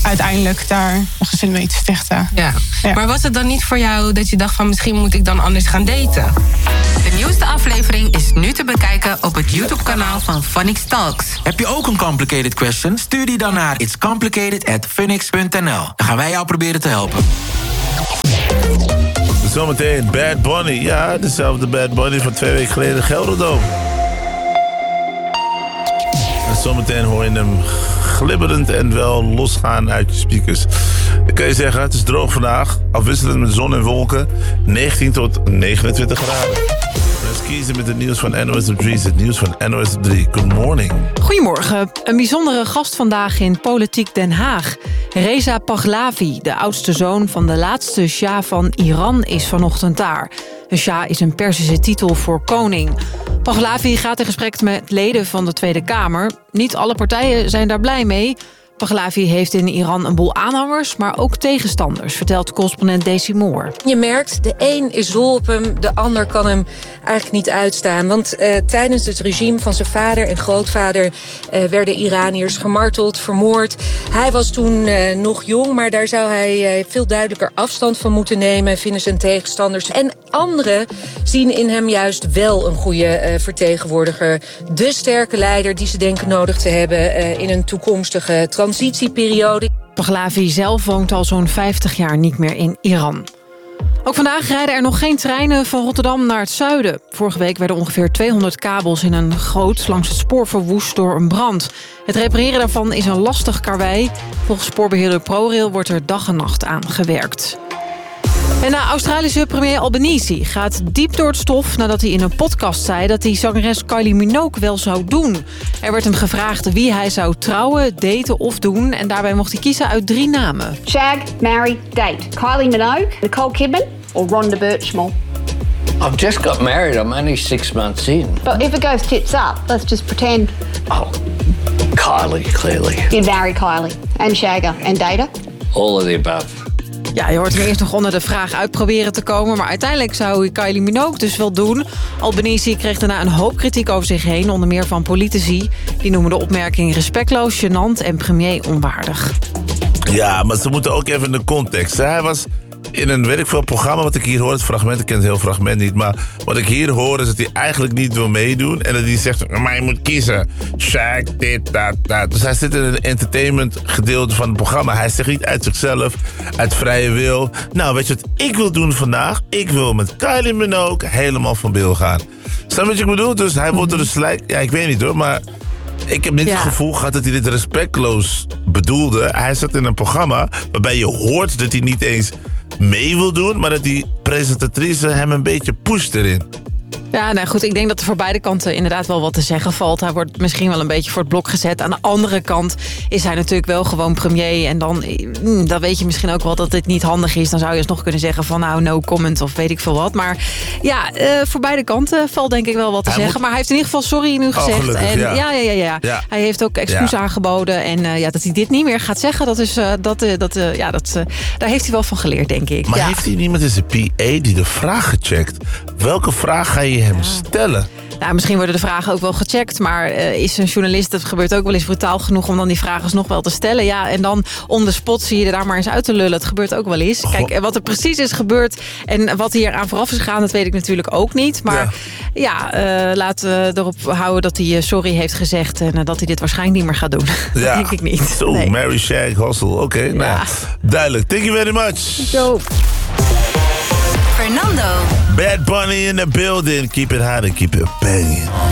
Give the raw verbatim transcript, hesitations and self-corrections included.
uiteindelijk daar een gezin mee te stichten. Ja. Ja. Maar was het dan niet voor jou dat je dacht van misschien moet ik dan anders gaan daten? De nieuwste aflevering is nu te bekijken op het YouTube-kanaal van Phonix Talks. Heb je ook een complicated question? Stuur die dan naar its complicated at phoenix punt n l. Dan gaan wij jou proberen te helpen. Zometeen Bad Bunny. Ja, dezelfde Bad Bunny van twee weken geleden Gelderdoom. En zometeen hoor je hem glibberend en wel losgaan uit je speakers. Dan kan je zeggen, het is droog vandaag. Afwisselend met zon en wolken. negentien tot negenentwintig graden. Let's kiezen met het nieuws van N O S op drie. Het nieuws van N O S op drie. Good morning. Goedemorgen. Een bijzondere gast vandaag in Politiek Den Haag. Reza Pahlavi, de oudste zoon van de laatste Shah van Iran, is vanochtend daar. Een Shah is een Perzische titel voor koning. Pahlavi gaat in gesprek met leden van de Tweede Kamer. Niet alle partijen zijn daar blij mee. Pahlavi heeft in Iran een boel aanhangers, maar ook tegenstanders, vertelt correspondent Daisy Moore. Je merkt, de een is dol op hem, de ander kan hem eigenlijk niet uitstaan. Want uh, tijdens het regime van zijn vader en grootvader uh, werden Iraniërs gemarteld, vermoord. Hij was toen uh, nog jong, maar daar zou hij uh, veel duidelijker afstand van moeten nemen, vinden zijn tegenstanders. En anderen zien in hem juist wel een goede uh, vertegenwoordiger. De sterke leider die ze denken nodig te hebben uh, in een toekomstige transitieperiode. Pahlavi zelf woont al zo'n vijftig jaar niet meer in Iran. Ook vandaag rijden er nog geen treinen van Rotterdam naar het zuiden. Vorige week werden ongeveer tweehonderd kabels in een goot langs het spoor verwoest door een brand. Het repareren daarvan is een lastig karwei. Volgens spoorbeheerder ProRail wordt er dag en nacht aan gewerkt. En de Australische premier Albanese gaat diep door het stof nadat hij in een podcast zei dat hij zangeres Kylie Minogue wel zou doen. Er werd hem gevraagd wie hij zou trouwen, daten of doen en daarbij mocht hij kiezen uit drie namen. Shag, marry, date. Kylie Minogue, Nicole Kidman or Rhonda Birchmore. I've just got married. I'm only six months in. But if it goes tits up, let's just pretend. Oh, Kylie, clearly. You'd marry Kylie and shag her and date her? All of the above. Ja, je hoort hem eerst nog onder de vraag uit proberen te komen, maar uiteindelijk zou hij Kylie Minogue dus wel doen. Albanese kreeg daarna een hoop kritiek over zich heen, onder meer van politici. Die noemen de opmerking respectloos, gênant en premier onwaardig. Ja, maar ze moeten ook even in de context. Hij was in een, weet ik veel, programma wat ik hier hoor, het fragment, ik ken het heel fragment niet, maar wat ik hier hoor is dat hij eigenlijk niet wil meedoen en dat hij zegt, maar je moet kiezen. Shaq, dit, dat, dat. Dus hij zit in een entertainment gedeelte van het programma. Hij zegt niet uit zichzelf, uit vrije wil. Nou, weet je wat ik wil doen vandaag? Ik wil met Kylie Minogue helemaal van beeld gaan. Snap je wat ik bedoel? Dus hij wordt er dus gelijk, ja, ik weet niet hoor, maar ik heb niet ja. het gevoel gehad dat hij dit respectloos bedoelde. Hij zat in een programma waarbij je hoort dat hij niet eens mee wil doen, maar dat die presentatrice hem een beetje pusht erin. Ja, nou goed, ik denk dat er voor beide kanten inderdaad wel wat te zeggen valt. Hij wordt misschien wel een beetje voor het blok gezet. Aan de andere kant is hij natuurlijk wel gewoon premier. En dan, dan weet je misschien ook wel dat dit niet handig is. Dan zou je alsnog kunnen zeggen van nou, no comment of weet ik veel wat. Maar ja, uh, voor beide kanten valt denk ik wel wat te hij zeggen. Moet... Maar hij heeft in ieder geval sorry nu gezegd. Oh, gelukkig, en, ja. Ja, ja, ja, ja. ja. Hij heeft ook excuus ja. aangeboden. En uh, ja, dat hij dit niet meer gaat zeggen, dat is, uh, dat, uh, dat, uh, ja, dat, uh, daar heeft hij wel van geleerd, denk ik. Maar ja. heeft hij niemand in zijn P A die de vraag gecheckt? Welke vraag ga je hem ja. stellen? Nou, misschien worden de vragen ook wel gecheckt, maar uh, is een journalist, dat gebeurt ook wel eens brutaal genoeg om dan die vragen nog wel te stellen. Ja, en dan on the spot zie je er daar maar eens uit te lullen. Het gebeurt ook wel eens. Kijk, wat er precies is gebeurd en wat hier aan vooraf is gegaan, dat weet ik natuurlijk ook niet. Maar ja, ja uh, laten we erop houden dat hij sorry heeft gezegd en uh, dat hij dit waarschijnlijk niet meer gaat doen. Ja. Dat denk ik niet. Zo, nee. Mary Shag, Hustle. Oké, okay, ja. nou, duidelijk. Thank you very much. Zo. Fernando. Bad Bunny in the building. Keep it hot and keep it banging.